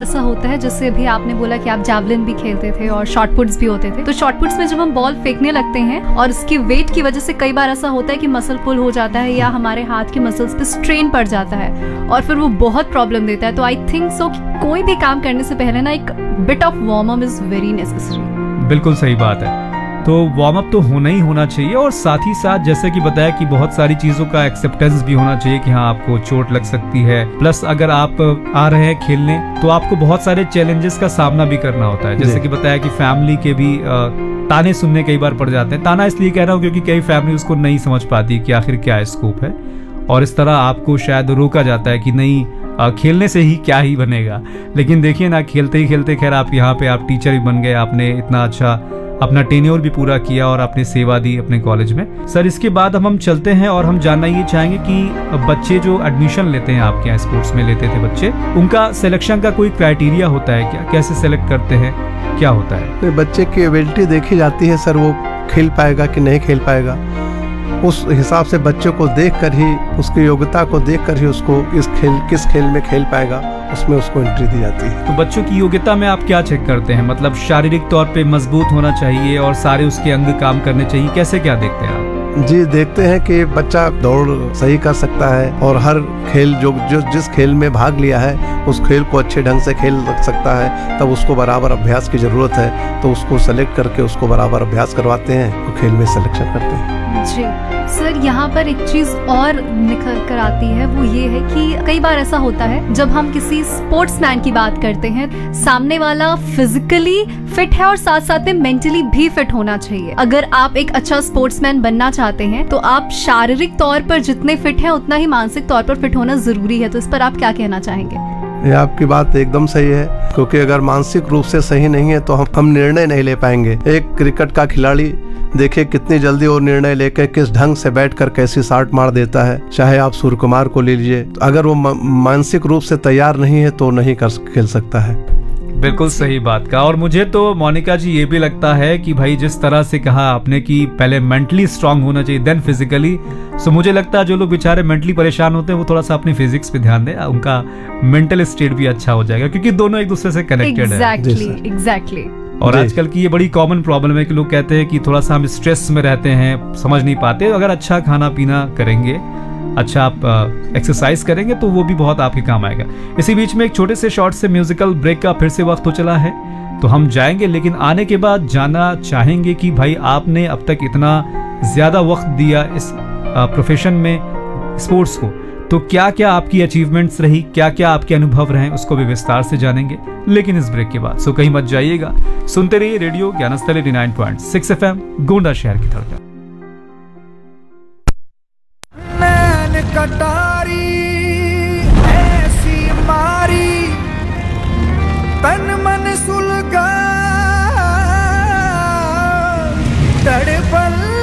ऐसा होता है, जैसे अभी आपने बोला कि आप जैवलिन भी खेलते थे और शॉर्ट पुट्स भी होते थे, तो शॉर्ट पुट्स में जब हम बॉल फेंकने लगते हैं और उसकी वेट की वजह से कई बार ऐसा होता है कि मसल पुल हो जाता है या हमारे हाथ की मसल्स पे स्ट्रेन पड़ जाता है और फिर वो बहुत प्रॉब्लम देता है। तो आई थिंक सो कि कोई भी काम करने से पहले ना एक bit of warm up is very necessary. बिल्कुल सही बात है। तो वार्म अप तो होना ही होना चाहिए और साथ ही साथ जैसे कि बताया कि बहुत सारी चीजों का एक्सेप्टेंस भी होना चाहिए कि हाँ आपको चोट लग सकती है, प्लस अगर आप आ रहे हैं खेलने तो आपको बहुत सारे चैलेंजेस का सामना भी करना होता है। जैसे कि बताया कि फैमिली के भी ताने सुनने कई बार पड़ जाते हैं। ताना इसलिए कह रहा हूँ क्योंकि कई फैमिली उसको नहीं समझ पाती कि आखिर क्या स्कोप है, और इस तरह आपको शायद रोका जाता है कि नहीं खेलने से ही क्या ही बनेगा। लेकिन देखिए ना, खेलते ही खेलते खैर आप यहाँ पे आप टीचर भी बन गए, आपने इतना अच्छा अपना टेन्योर भी पूरा किया और आपने सेवा दी अपने कॉलेज में। सर इसके बाद हम चलते हैं और हम जानना ये चाहेंगे कि बच्चे जो एडमिशन लेते हैं आपके यहाँ स्पोर्ट्स में लेते थे बच्चे, उनका सिलेक्शन का कोई क्राइटेरिया होता है क्या? कैसे सेलेक्ट करते हैं, क्या होता है? बच्चे की एबिलिटी देखी जाती है सर, वो खेल पाएगा कि नहीं खेल पाएगा, उस हिसाब से बच्चों को देखकर ही, उसकी योग्यता को देखकर ही उसको किस खेल में खेल पाएगा, उसमें उसको एंट्री दी जाती है। तो बच्चों की योग्यता में आप क्या चेक करते हैं? मतलब शारीरिक तौर पे मजबूत होना चाहिए और सारे उसके अंग काम करने चाहिए, कैसे क्या देखते हैं आप? जी देखते हैं कि बच्चा दौड़ सही कर सकता है और हर खेल जो जिस खेल में भाग लिया है उस खेल को अच्छे ढंग से खेल सकता है, तब उसको बराबर अभ्यास की जरूरत है, तो उसको सेलेक्ट करके उसको बराबर अभ्यास करवाते हैं, तो खेल में सिलेक्शन करते हैं। जी सर, यहाँ पर एक चीज और निखर कर आती है, वो ये है कि कई बार ऐसा होता है जब हम किसी स्पोर्ट्समैन की बात करते हैं, सामने वाला फिजिकली फिट है और साथ साथ में मेंटली भी फिट होना चाहिए। अगर आप एक अच्छा स्पोर्ट्समैन बनना चाहते हैं तो आप शारीरिक तौर पर जितने फिट हैं उतना ही मानसिक तौर पर फिट होना जरूरी है। तो इस पर आप क्या कहना चाहेंगे? ये आपकी बात एकदम सही है, क्योंकि अगर मानसिक रूप से सही नहीं है तो हम निर्णय नहीं ले पाएंगे। एक क्रिकेट का खिलाड़ी देखिए कितनी जल्दी वो निर्णय लेकर किस ढंग से बैठकर कैसी शॉट मार देता है। चाहे आप सूर्य कुमार को ले लीजिए, तो अगर वो मानसिक रूप से तैयार नहीं है तो नहीं खेल सकता है। बिल्कुल सही बात का। और मुझे तो मोनिका जी ये भी लगता है कि भाई जिस तरह से कहा आपने कि पहले मेंटली स्ट्रांग होना चाहिए देन फिजिकली, सो मुझे लगता है जो लोग बेचारे मेंटली परेशान होते हैं वो थोड़ा सा अपनी फिजिक्स पे ध्यान दें, उनका मेंटल स्टेट भी अच्छा हो जाएगा, क्योंकि दोनों एक दूसरे से कनेक्टेड है। एग्जैक्टली। और आजकल की ये बड़ी कॉमन प्रॉब्लम है कि लोग कहते हैं कि थोड़ा सा हम स्ट्रेस में रहते हैं, समझ नहीं पाते। अगर अच्छा खाना पीना करेंगे, अच्छा आप एक्सरसाइज करेंगे तो वो भी बहुत आपके काम आएगा। इसी बीच में एक छोटे से शॉर्ट से म्यूजिकल ब्रेक का फिर से वक्त हो चला है, तो हम जाएंगे, लेकिन आने के बाद जानना चाहेंगे कि भाई आपने अब तक इतना ज्यादा वक्त दिया इस प्रोफेशन में, स्पोर्ट्स को, तो क्या क्या आपकी अचीवमेंट्स रही, क्या क्या आपके अनुभव रहे, उसको भी विस्तार से जानेंगे, लेकिन इस ब्रेक के बाद। सो कहीं मत जाइएगा, सुनते रहिए रेडियो ज्ञानस्थल 89.6 FM, गोंडा शहर की धड़कन। कटारी ऐसी मारी तन मन सुल